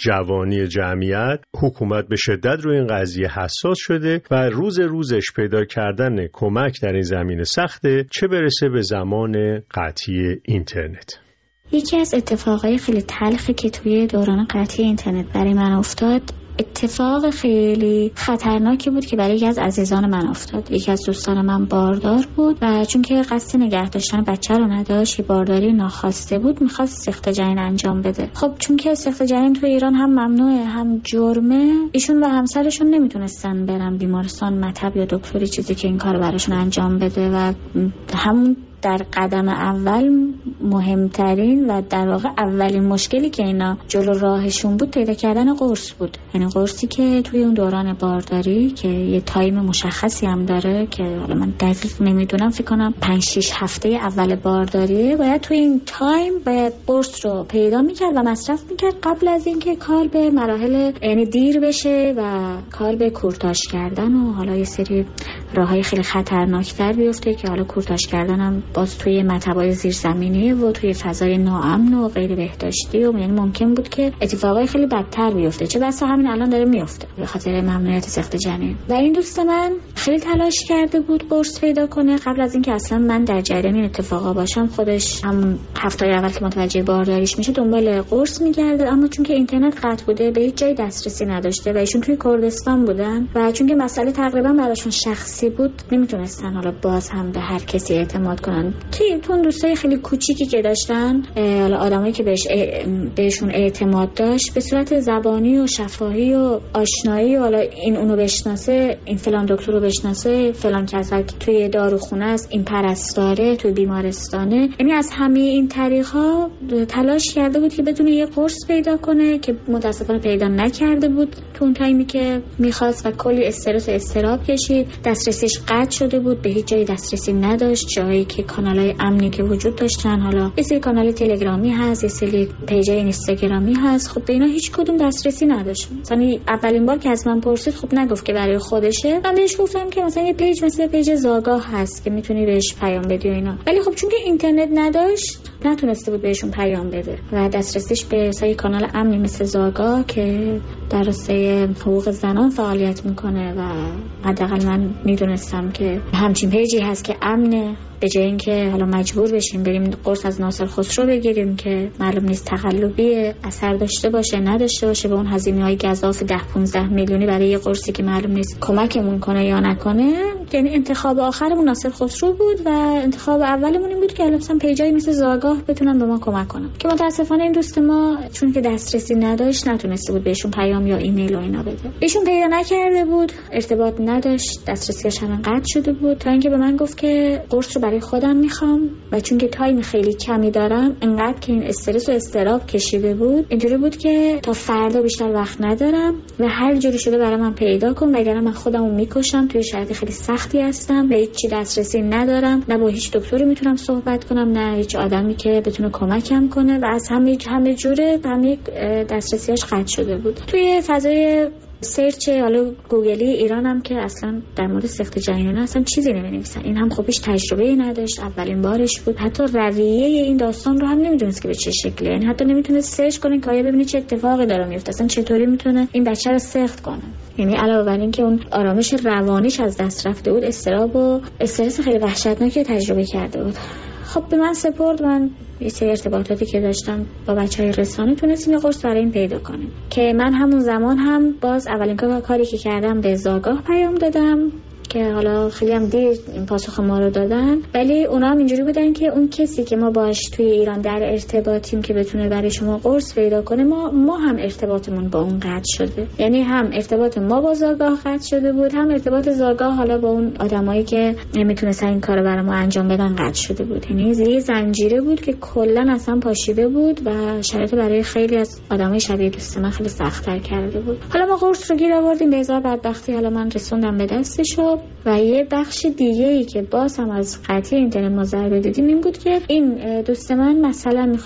جوانی جمعیت، حکومت به شدت روی این قضیه حساس شده و روزش پیدا کردن کمک در این زمینه سخته، چه برسه به زمان قطعی اینترنت. یکی از اتفاقای خیلی تلخی که توی دوران قطعی اینترنت برای من افتاد، اتفاق خیلی خطرناکی بود که برای یکی از عزیزان من افتاد. یکی از دوستان من باردار بود و چون که قصد نگه داشتن بچه رو نداشت، بارداری ناخواسته بود، میخواست سقط جنین انجام بده. خب چون که سقط جنین توی ایران هم ممنوعه هم جرمه، ایشون و همسرشون نمیتونستن برن بیمارستان مطب یا دکتری چیزی که این کار براشون انجام بده و همون در قدم اول مهمترین و در واقع اولین مشکلی که اینا جلو راهشون بود پیدا کردن قرص بود. یعنی قرصی که توی اون دوران بارداری که یه تایم مشخصی هم داره که حالا من دقیق نمیدونم، فکر کنم 5-6 هفته اول بارداریه، باید توی این تایم باید قرص رو پیدا میکرد و مصرف میکرد قبل از اینکه کار به مراحل یعنی دیر بشه و کار به کورتاژ کردن و حالا یه سری راههای خیلی خطرناکتر بیفته که حالا کورتاژ کردن هم باز توی مطب‌های زیرزمینی و توی فضای ناامن و غیر بهداشتی و یعنی ممکن بود که اتفاقای خیلی بدتر بیفته، چه بسا همین الان داره میفته به خاطر ممنوعیت سقط جنین. و این دوست من خیلی تلاش کرده بود قرص پیدا کنه قبل از اینکه اصلا من در جریان این اتفاقا باشم. خودش هم هفته‌های اول که متوجه بارداریش میشه دنبال قرص میگرده، اما چون که اینترنت قطع بوده به هیچ جای دسترسی نداشته و ایشون توی کردستان بودن و چون که مسئله تقریبا براشون شخصی بود نمیتونستن حالا باز هم به هر کسی اعتماد کنن. تون دوستای خیلی کوچیکی که داشتن، حالا آدمایی که بهشون اعتماد داشت، به صورت زبانی و شفاهی و آشنایی و حالا این اونو بشناسه، این فلان دکتر رو بشناسه، فلان کسا توی داروخونه است، این پرستاره توی بیمارستانه، یعنی از همه این طریق‌ها تلاش کرده بود که بتونه یه قرص پیدا کنه که متاسفانه پیدا نکرده بود تو اون تایمی که می‌خواست و کلی استرس و اضطراب کشید. دسترسیش قطع شده بود، به هیچ جای دسترسی نداشت. جایی که کانالای امنی که وجود داشتن، حالا یه سری کانال تلگرامی هست، یه سری پیجای اینستاگرامی هست، خب به اینا هیچ کدوم دسترسی نداشت. مثلا اولین بار که از من پرسید خب نگفت که برای خودشه، من بهش گفتم که مثلا یه پیج مثل پیج زاگاه هست که میتونی بهش پیام بدی و اینا، ولی خب چون که اینترنت نداشت نتونسته بود بهشون پیام بده و دسترسیش به سری کانال امنی مثل زاگاه که در راسته حقوق زنان فعالیت میکنه و حداقل من میدونستم که همچین پیجی هست که امنه، به جای اینکه حالا مجبور بشیم بریم قرص از ناصر خسرو بگیریم که معلوم نیست تقلبیه، اثر داشته باشه نداشته باشه، به اون هزینه‌های گزاف 10-15 میلیونی برای یه قرصی که معلوم نیست کمکمون کنه یا نکنه. یعنی انتخاب آخرمون ناصر خسرو بود و انتخاب اولمون این بود که مثلا پیجایی مثل زاگاه بتونن به ما کمک کنن، که متاسفانه این دوست ما چون که دسترسی نداشت نتونسته بود بهشون پیام یا ایمیل و اینا بده. ایشون پیدا نکرده بود، ارتباط نداشت، دسترسیش هم قطع شده بود، تا اینکه به من گفت که قرص رو برای خودم میخوام و چون که تایم خیلی کمی دارم، انقدر که این استرس و اضطراب کشیده بود، اینجوری بود که تا فردا بیشتر وقت ندارم و هر جوری شده برای من پیدا کن وگرنه من خودمو میکشم، توی شرایط خیلی سختی هستم، به هیچ دسترسی ندارم، نه با هیچ دکتری میتونم صحبت کنم، نه هیچ آدمی که بتونه کمکم کنه و از همه جوره همه دسترسیاش قطع شده بود. توی فضای سرچ حالا گوگلی ایران هم که اصلا در مورد سقط جنین اصلا چیزی نمی‌نویسن. این هم خب هیچ تجربه‌ای نداشت، اولین بارش بود، حتی رویه این داستان رو هم نمی‌دونست که به چه شکلیه، یعنی حتی نمی‌تونست سرچ کنه که آیا ببینه چه اتفاقی داره میفته، اصلا چطوری میتونه این بچه رو سقط کنه. یعنی علاوه بر این که اون آرامش روانیش از دست رفته بود، استراب و استرس خیلی وحشتناکی تجربه کرده بود. خب به من سپرد، من یه سری ارتباطاتی که داشتم با بچهای رسانه تونستیم یه قرص برای این پیدا کنیم که من همون زمان هم باز اولین کاری که کردم به زاگاه پیام دادم که حالا خیلی هم دیر این پاسخ ما رو دادن، ولی اونا هم اینجوری بودن که اون کسی که ما باش توی ایران در ارتباطیم که بتونه برای شما قرص پیدا کنه، ما هم ارتباطمون با اون قطع شده، یعنی هم ارتباط ما با زاگاه قطع شده بود، هم ارتباط زاگاه حالا با اون آدمایی که نمیتونستن این کارو برای ما انجام بدن قطع شده بود. یعنی یه زنجیره بود که کلا اصلا پاشیده بود و شرایط برای خیلی از آدمای شبیه دوست من خیلی سخت‌تر کرده بود. حالا ما قرص رو گیر آوردیم، به هزار بدبختی حالا من رسوندم به دستش و یه بخش دیگه‌ای که باز هم از قطعی اینترنت ما ضربه دیدیم این بود که این دوست من مثلا می‌خواست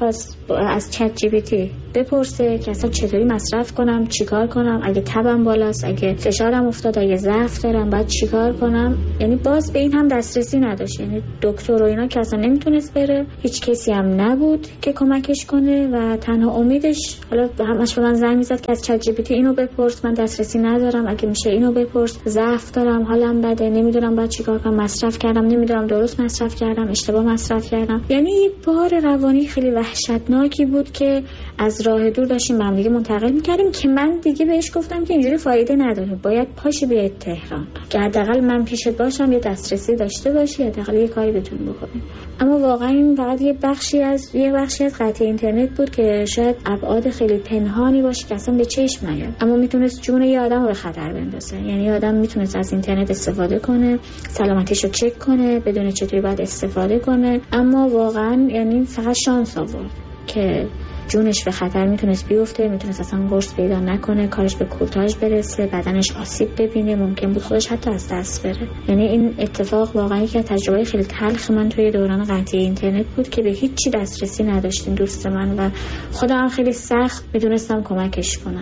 از چت جی پی تی بپرسه که اصلا چطوری مصرف کنم، چیکار کنم، اگه تبم بالاست، اگه فشارم افتاد، اگه ضعف دارم باید چیکار کنم. یعنی باز به این هم دسترسی نداشت، یعنی دکتر و اینا که اصلا نمیتونست بره، هیچ کسی هم نبود که کمکش کنه و تنها امیدش حالا همش به من زنگ میزد که از چت جی پی تی اینو بپرس، من دسترسی ندارم، اگه میشه اینو بپرس، ضعف دارم، حالم بده، نمیدونم باید چیکار کنم، مصرف کردم نمیدونم درست مصرف کردم، اشتباه مصرف کردم. یعنی یه بار روانی خیلی وحشتناکی بود که از راه دور داشتیم به هم دیگه منتقل می‌کردیم که من دیگه بهش گفتم که اینجوری فایده نداره، باید پاشی بیای تهران که حداقل من پیشت باشم، یه دسترسی داشته باشی، حداقل یه کاری بتونی بکنی. اما واقعا این فقط یه بخشی از قطع اینترنت بود که شاید ابعاد خیلی پنهانی باشه که اصلا به چشم نیاد، اما میتونست جون یه آدمو به خطر بندازه. یعنی یه آدم میتونست از اینترنت استفاده کنه، سلامتیشو چک کنه، بدون چطوری باید استفاده کنه، اما واقعا یعنی فقط شانس آورد که جونش به خطر میتونست بیفته، میتونست اصلا قرص پیدا نکنه، کارش به کورتاژ برسه، بدنش آسیب ببینه، ممکن بود خودش حتی از دست بره. یعنی این اتفاق واقعا یکی از تجربه خیلی تلخ من توی دوران قطعی اینترنت بود که به هیچی دسترسی نداشتیم دوست من و خودم خیلی سخت میدونستم کمکش کنم.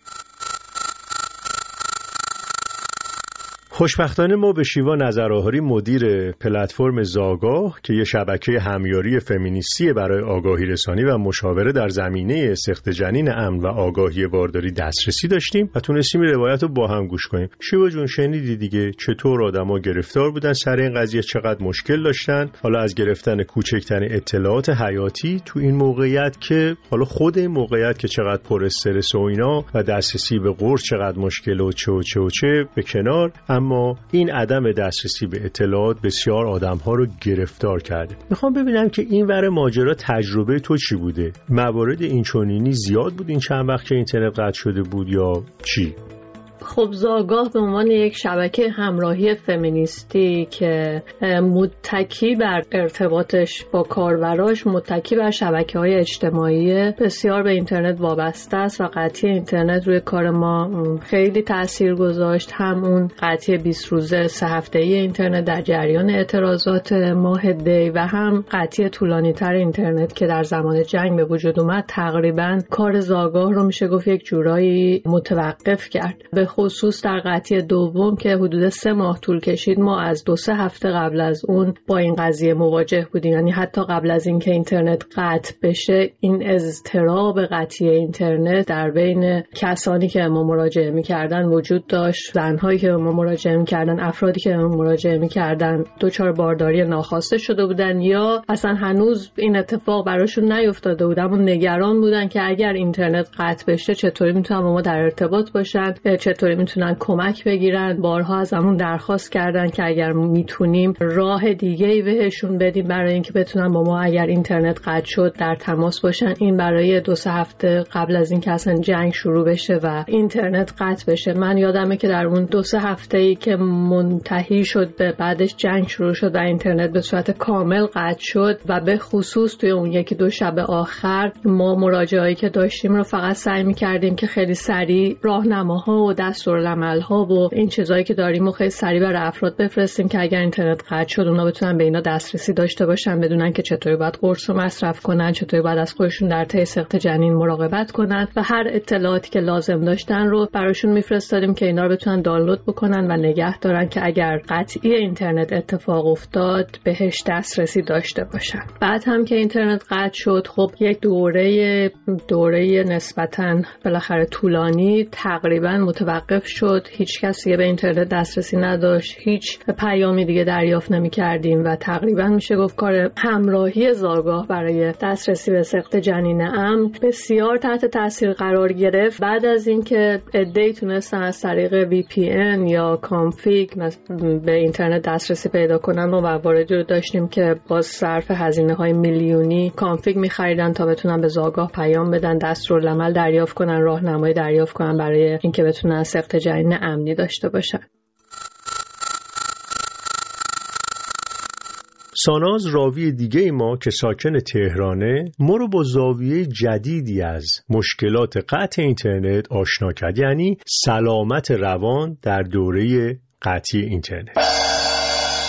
خوشبختانه ما به شیوا نظرآهاری مدیر پلتفرم زاگاه که یه شبکه همیاری فمینیستی برای آگاهی رسانی و مشاوره در زمینه سقط جنین امن و آگاهی بارداری دسترسی داشتیم و تونستیم روایت رو با هم گوش کنیم. شیوا جون شنیدی دیگه چطور آدما گرفتار بودن سر این قضیه، چقدر مشکل داشتن، حالا از گرفتن کوچکترین اطلاعات حیاتی تو این موقعیت که حالا خود این موقعیت که چقدر پر استرس و اینا و دسترسی به قرص چقدر مشکل و چه به کنار، اما این عدم دسترسی به اطلاعات بسیار آدم‌ها رو گرفتار کرده. میخوام ببینم که این ور ماجرا تجربه تو چی بوده؟ موارد اینچنینی زیاد بود این چند وقت که اینترنت قطع شده بود یا چی؟ خب زاگاه به عنوان یک شبکه همراهی فمینیستی که متکی بر ارتباطش با کاربراش، متکی بر شبکه‌های اجتماعی بسیار به اینترنت وابسته است و قطعی اینترنت روی کار ما خیلی تأثیر گذاشت. همون قطعی 20 روزه 3 هفته‌ای اینترنت در جریان اعتراضات ماه دی و هم قطعی طولانی‌تر اینترنت که در زمان جنگ به وجود اومد تقریباً کار زاگاه رو میشه گفت یک جورایی متوقف کرد. به خصوص در قطعی دوم که حدود 3 ماه طول کشید، ما از 2-3 هفته قبل از اون با این قضیه مواجه بودیم. یعنی حتی قبل از اینکه اینترنت قطع بشه این اضطراب قطعی اینترنت در بین کسانی که ما مراجعه می‌کردن وجود داشت، زن‌هایی که ما مراجعه می‌کردن، افرادی که ما مراجعه می‌کردن دچار بارداری ناخواسته شده بودن یا اصلا هنوز این اتفاق براشون نیفتاده بود اما نگران بودن که اگر اینترنت قطع بشه چطوری میتونن با ما در ارتباط باشن، چطوری میتونن کمک بگیرن. بارها از همون درخواست کردن که اگر میتونیم راه دیگه‌ای بهشون بدیم برای اینکه بتونن با ما اگر اینترنت قطع شد در تماس باشن. این برای 2-3 هفته قبل از اینکه اصلا جنگ شروع بشه و اینترنت قطع بشه. من یادمه که در اون 2-3 هفته‌ای که منتهی شد به بعدش جنگ شروع شد و اینترنت به صورت کامل قطع شد و به خصوص توی اون 1-2 شب آخر ما مراجعه‌ای که داشتیم رو فقط سعی می‌کردیم که خیلی سریع راهنماها و دستورالعمل‌ها و این چیزایی که داریم و خیلی سریع برای افراد بفرستیم که اگر اینترنت قطع شد اونا بتونن به اینا دسترسی داشته باشن، بدونن که چطوری باید قرص رو مصرف کنن، چطوری باید از خودشون در طی سقط جنین مراقبت کنن و هر اطلاعاتی که لازم داشتن رو براشون میفرستادیم که اینا رو بتونن دانلود بکنن و نگه دارن که اگر قطعی اینترنت اتفاق افتاد بهش دسترسی داشته باشن. بعد هم که اینترنت قطع شد خب یک دوره نسبتاً بالاخره طولانی تقریباً متوقف شد. هیچ کسی به اینترنت دسترسی نداشت، هیچ پیامی دیگه دریافت نمی‌کردیم و تقریباً میشه گفت کار همراهی زاگاه برای دسترسی به سقط جنین امن بسیار تحت تاثیر قرار گرفت. بعد از اینکه عده‌ای تونستن از طریق VPN یا کانفیگ به اینترنت دسترسی پیدا کنن و مواردی رو داشتیم که با صرف هزینه‌های میلیونی کانفیگ می‌خریدن تا بتونن به زاگاه پیام بدن، دستورالعمل دریافت کنن، راهنمایی دریافت کنن برای اینکه بتونن سقط جنین امنی داشته باشن. ساناز راوی دیگه ما که ساکن تهرانه ما رو با زاویه جدیدی از مشکلات قطع اینترنت آشنا کرد، یعنی سلامت روان در دوره قطعی اینترنت.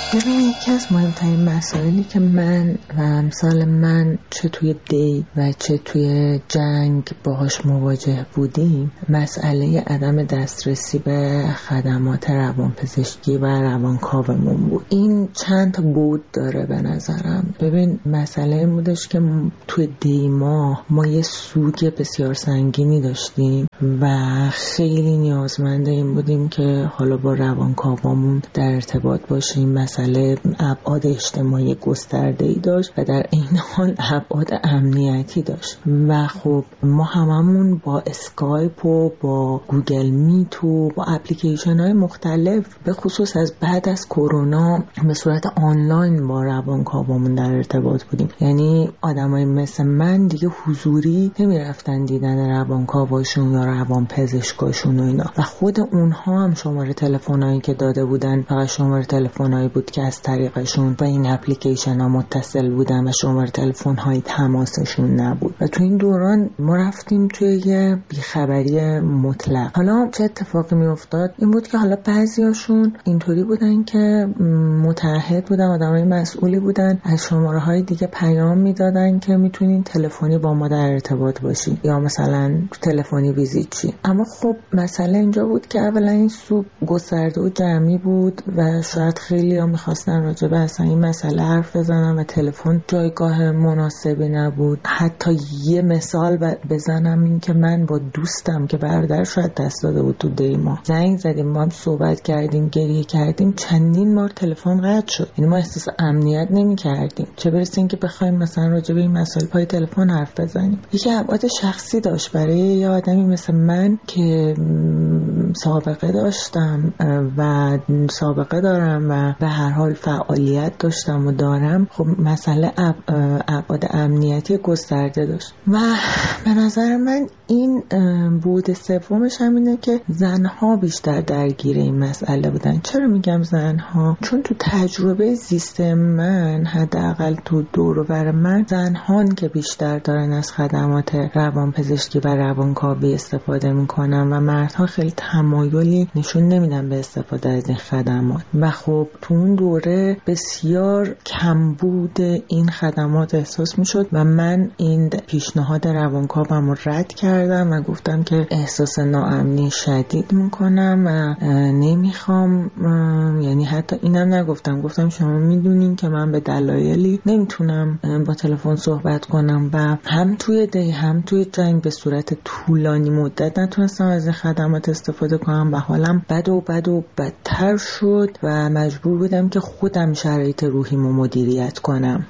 ببین، یکی از مهمترین مسائلی که من و امثال من چه توی دی و چه توی جنگ باهاش مواجه بودیم، مسئله عدم دسترسی به خدمات روانپزشکی و روانکاومون بود. این چند تا بود داره به نظرم. ببین، مسئله این بودش که توی دی ما یه سوگ بسیار سنگینی داشتیم و خیلی نیازمند این بودیم که حالا با روانکاومون در ارتباط باشیم. مسئله ابعاد اجتماعی گسترده‌ای داشت و در این حال ابعاد امنیتی داشت و خب ما هممون با اسکایپ و با گوگل میت و با اپلیکیشن های مختلف به خصوص از بعد از کرونا به صورت آنلاین با روانکاومون در ارتباط بودیم. یعنی آدمای مثل من دیگه حضوری نمیرفتن دیدن روانکاوشون یا روانپزشکاشون و اینا و خود اونها هم شماره تلفنایی که داده بودن فقط شماره تلفنایی بود که از طریقشون با این اپلیکیشن ها متصل بودن و شماره تلفن های تماسشون نبود و تو این دوران ما رفتیم توی یه بیخبری مطلق. حالا چه اتفاقی می افتاد این بود که حالا بعضیاشون اینطوری بودن که متعهد بودن، آدمای مسئولی بودن، از شماره های دیگه پیام میدادن که میتونین تلفنی با ما در ارتباط باشین یا مثلا تلفنی ویزیت چی. اما خب مسئله اینجا بود که اولا این سوگ گسترده و جمعی بود و شاید خیلی ها میخواستن راجع به اصلا این مسئله حرف بزنن و تلفن جایگاه مناسبی نبود. حتی یه مثال بزنم، این که من با دوستم که برادرش شاید دست داده بود تو دیما زنگ زدیم، ما هم صحبت کردیم، گریه کردیم، چندین بار تلفن قطع شد. یعنی ما احساس امنیت نمی کردیم، چه برسه این که بخوایم مثلا راجع به این مسائل پای تلفن حرف بزنیم. یکی ابعاد شخصی داشت برای یه آدمی مثل من که سابقه داشتم و سابقه دارم و به هر حال فعالیت داشتم و دارم. خب مسئله ابعاد امنیتی گسترده داشت و به نظر من این بود سومش همینه که زنها بیشتر درگیر این مسئله بودن. چرا میگم زنها؟ چون تو تجربه زیست من، حداقل تو دور و بر من، زنهان که بیشتر دارن از خدمات روانپزشکی و روانکاوی استفاده میکنن و مردها خیلی تمایلی نشون نمیدن به استفاده از این خدمات و خب تو اون دوره بسیار کمبود این خدمات احساس میشد و من این پیشنهاد روانکاوم رو رد کردم و گفتم که احساس ناامنی شدید میکنم و نمیخوام، یعنی حتی اینم نگفتم، گفتم شما میدونین که من به دلایلی نمیتونم با تلفن صحبت کنم و هم توی دی هم توی جنگ به صورت طولانی مدت نتونستم از این خدمات استفاده کنم و حالم بد و بدتر شد و مجبور بودم که خودم شرایط روحیمو مدیریت کنم.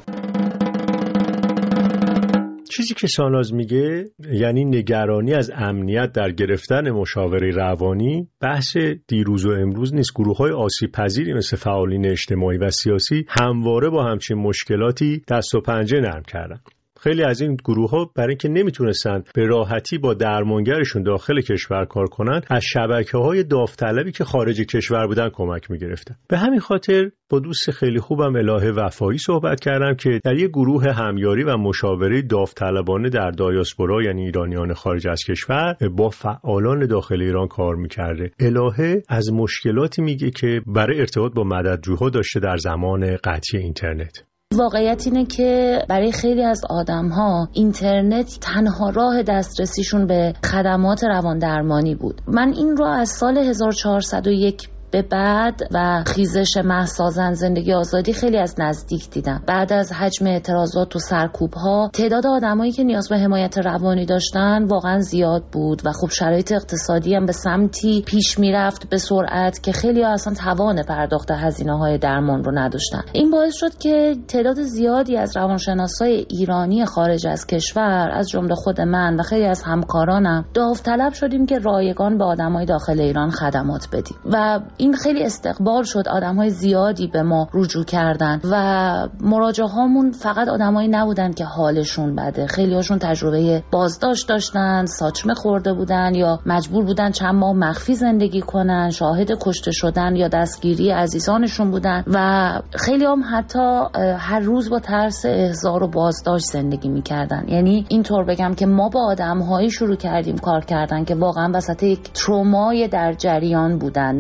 چیزی که ساناز میگه یعنی نگرانی از امنیت در گرفتن مشاوره روانی بحث دیروز و امروز نیست. گروه‌های آسیب‌پذیری مثل فعالین اجتماعی و سیاسی همواره با همچین مشکلاتی دست و پنجه نرم کردن. خیلی از این گروه‌ها برای اینکه نمیتونستن به راحتی با درمانگرشون داخل کشور کار کنن، از شبکه‌های داوطلبی که خارج کشور بودن کمک می‌گرفتن. به همین خاطر با دوست خیلی خوبم الهه وفایی صحبت کردم که در یک گروه همیاری و مشاوره داوطلبانه در دایاسپورا، یعنی ایرانیان خارج از کشور، با فعالان داخل ایران کار می‌کرده. الهه از مشکلاتی میگه که برای ارتباط با مددجوها داشته در زمان قطعی اینترنت. واقعیت اینه که برای خیلی از آدم‌ها اینترنت تنها راه دسترسیشون به خدمات رواندرمانی بود. من این رو از سال 1401 به بعد و خیزش مهسا زن زندگی آزادی خیلی از نزدیک دیدم. بعد از حجم اعتراضات و سرکوب‌ها تعداد آدمایی که نیاز به حمایت روانی داشتن واقعا زیاد بود و خب شرایط اقتصادی هم به سمتی پیش میرفت به سرعت که خیلی ها اصلا توان پرداخت هزینه‌های درمان رو نداشتن. این باعث شد که تعداد زیادی از روانشناسای ایرانی خارج از کشور، از جمله خود من و خیلی از همکارانم، داوطلب شدیم که رایگان به آدمای داخل ایران خدمات بدیم و این خیلی استقبال شد. آدم‌های زیادی به ما رجوع کردن و مراجعهامون فقط آدمایی نبودن که حالشون بده. خیلی هاشون تجربه بازداشت داشتن، ساچمه خورده بودن یا مجبور بودن چند ماه مخفی زندگی کنن، شاهد کشته شدن یا دستگیری عزیزانشون بودن و خیلی هم حتی هر روز با ترس احضار و بازداشت زندگی می‌کردن. یعنی اینطور بگم که ما با آدم‌هایی شروع کردیم کار کردن که واقعا وسط یک ترومای در جریان بودن، نه اینکه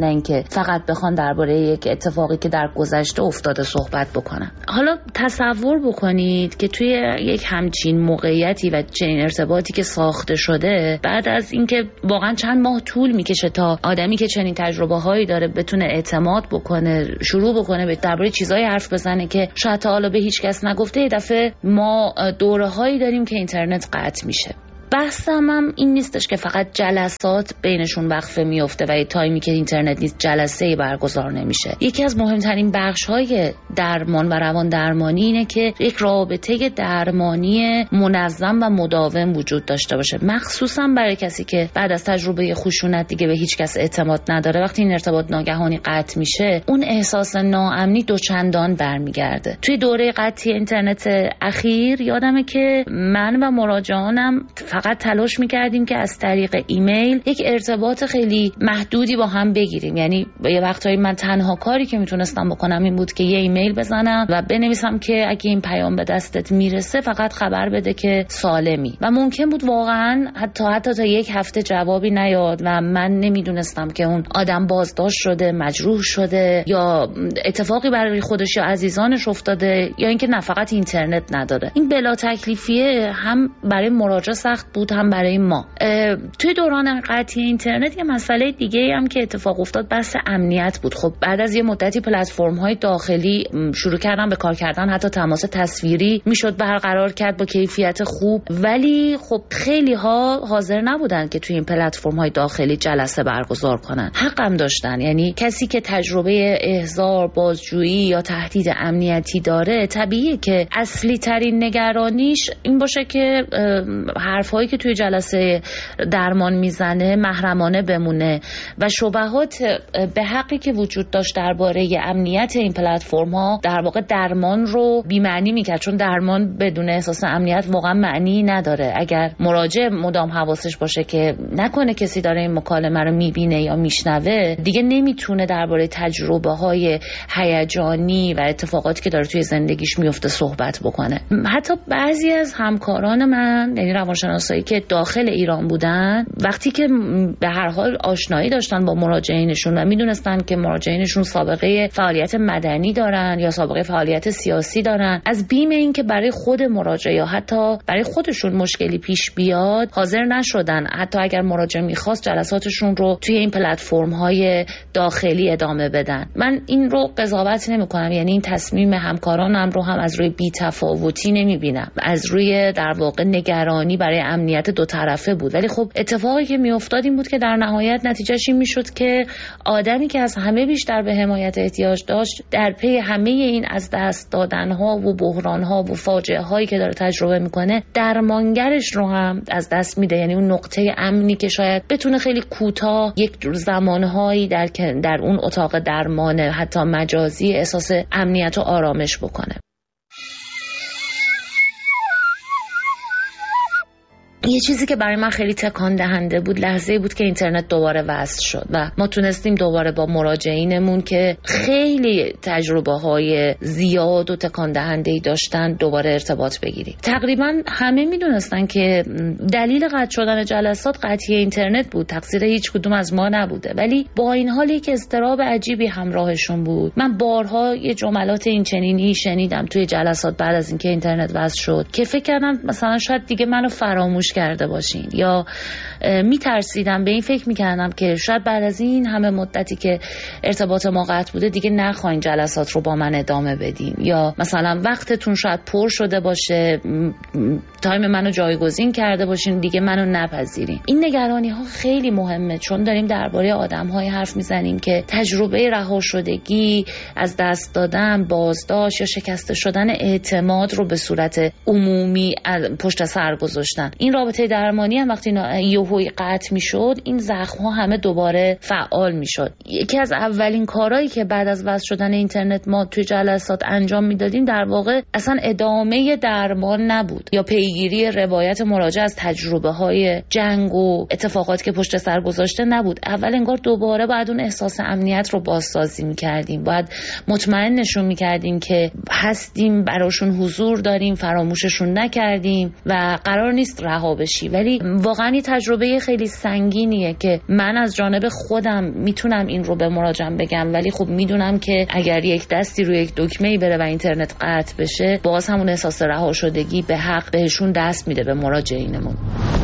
فقط بخوان درباره یک اتفاقی که در گذشته افتاده صحبت بکنن. حالا تصور بکنید که توی یک همچین موقعیتی و چنین ارتباطی که ساخته شده، بعد از اینکه واقعا چند ماه طول میکشه تا آدمی که چنین تجربه‌هایی داره بتونه اعتماد بکنه، شروع بکنه به درباره چیزایی حرف بزنه که شاید تا حالا به هیچ کس نگفته، یه دفعه ما دوره‌هایی داریم که اینترنت قطع میشه. بحثم هم این نیستش که فقط جلسات بینشون وقفه میفته و یه تایمی که اینترنت نیست جلسه‌ای برگزار نمیشه. یکی از مهمترین بخش‌های درمان و روان درمانی اینه که یک رابطه درمانی منظم و مداوم وجود داشته باشه، مخصوصا برای کسی که بعد از تجربه خشونت دیگه به هیچ کس اعتماد نداره. وقتی این ارتباط ناگهانی قطع میشه، اون احساس ناامنی دوچندان برمیگرده. توی دوره قطعی اینترنت اخیر یادمه که من و مراجعانم فقط تلاش میکردیم که از طریق ایمیل یک ارتباط خیلی محدودی با هم بگیریم. یعنی یه وقتایی من تنها کاری که میتونستم بکنم این بود که یه ایمیل بزنم و بنویسم که اگه این پیام به دستت میرسه فقط خبر بده که سالمی. و ممکن بود واقعا حتی تا یک هفته جوابی نیاد و من نمیدونستم که اون آدم بازداشت شده، مجروح شده، یا اتفاقی برای خودش یا عزیزانش افتاده، یا اینکه نه فقط اینترنت نداره. این بلا تکلیفیه هم برای مراجع سخت بود هم برای ما. توی دوران قطعی اینترنت یه مسئله دیگه هم که اتفاق افتاد بحث امنیت بود. خب بعد از یه مدتی پلتفرم‌های داخلی شروع کردن به کار کردن، حتی تماس تصویری میشد برقرار کرد با کیفیت خوب، ولی خب خیلی ها حاضر نبودن که توی این پلتفرم‌های داخلی جلسه برگزار کنن. حقم داشتن. یعنی کسی که تجربه احضار، بازجویی یا تهدید امنیتی داره، طبیعیه که اصلی ترین نگرانیش این باشه که حرفایی که توی جلسه درمان میزنه محرمانه بمونه و شبهات به حقی که وجود داشت درباره امنیت این پلتفرم ها در واقع درمان رو بی‌معنی میکرد، چون درمان بدون احساس امنیت واقعا معنی نداره. اگر مراجع مدام حواسش باشه که نکنه کسی داره این مکالمه رو میبینه یا میشنوه، دیگه نمیتونه درباره تجربه های هیجانی و اتفاقاتی که داره توی زندگیش میفته صحبت بکنه. حتی بعضی از همکاران من، یعنی روانشناسایی که داخل ایران بودن، وقتی که به هر حال آشنایی داشتن با مراجعینشون و میدونستن که مراجعینشون سابقه فعالیت مدنی دارن یا سابقه فعالیت سیاسی دارن، از بیم این که برای خود مراجع یا حتی برای خودشون مشکلی پیش بیاد حاضر نشدن، حتی اگر مراجع میخواست جلساتشون رو توی این پلتفرم‌های داخلی ادامه بدن. من این رو قضاوت نمی‌کنم، یعنی این تصمیم همکارانم رو هم از روی بی‌تفاوتی نمی‌بینم، از روی در واقع نگرانی برای امنیت دو طرفه بود. ولی خب اتفاقی که میافتاد این بود که در نهایت نتیجهش این میشد که آدمی که از همه بیشتر به حمایت احتیاج داشت، در پی همه این از دست دادن‌ها و بحران‌ها و فاجعه‌هایی که داره تجربه میکنه، درمانگرش رو هم از دست میده. یعنی اون نقطه امنی که شاید بتونه خیلی کوتاه یک زمانهایی در اون اتاق درمان حتی مجازی احساس امنیت و آرامش بکنه. یه چیزی که برای من خیلی تکان دهنده بود لحظه‌ای بود که اینترنت دوباره وصل شد و ما تونستیم دوباره با مراجعینمون که خیلی تجربه‌های زیاد و تکان دهنده‌ای داشتن دوباره ارتباط بگیریم. تقریبا همه میدونستن که دلیل قطع شدن جلسات قطعی اینترنت بود، تقصیر هیچ کدوم از ما نبوده، ولی با این حال یک اضطراب عجیبی همراهشون بود. من بارها یه جملات این چنینی شنیدم توی جلسات بعد از اینکه اینترنت وصل شد که فکر کردم مثلا شاید دیگه منو فراموش کرده باشین، یا میترسیدم، به این فکر میکردم که شاید بعد از این همه مدتی که ارتباط ما قطع بوده دیگه نخواین جلسات رو با من ادامه بدین، یا مثلا وقتتون شاید پر شده باشه، تایم منو جایگزین کرده باشین، دیگه منو نپذیرین. این نگرانی ها خیلی مهمه، چون داریم درباره آدم‌های حرف میزنیم که تجربه رها شدگی، از دست دادن، بازداشت یا شکسته شدن اعتماد رو به صورت عمومی پشت سر گذاشتن. این رابطه درمانی هم وقتی یهویی قطع میشد، این زخم‌ها همه دوباره فعال میشد. یکی از اولین کارهایی که بعد از وصل شدن اینترنت ما توی جلسات انجام میدادیم در واقع اصلا ادامه درمان نبود یا پیگیری روایت مراجع از تجربه‌های جنگ و اتفاقاتی که پشت سر گذاشته نبود. اول انگار دوباره باید اون احساس امنیت رو بازسازی می‌کردیم، باید مطمئنشون می‌کردیم که هستیم، براشون حضور داریم، فراموششون نکردیم و قرار نیست رها بشی. ولی واقعا این تجربه تجربه خیلی سنگینیه که من از جانب خودم میتونم این رو به مراجعم بگم، ولی خب میدونم که اگر یک دستی روی یک دکمه‌ای بره و اینترنت قطع بشه، باز همون احساس رها شدگی به حق بهشون دست میده، به مراجعینمون.